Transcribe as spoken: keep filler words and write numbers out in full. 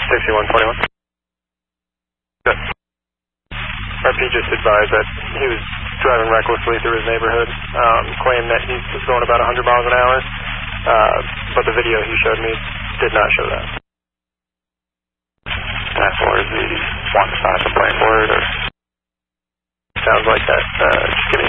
sixty-one twenty-one. Good. R P just advised that he was driving recklessly through his neighborhood, um, claimed that he was going about one hundred miles an hour, uh, but the video he showed me did not show that. That's for the one stop complaint for it, or sounds like that. Uh, just give me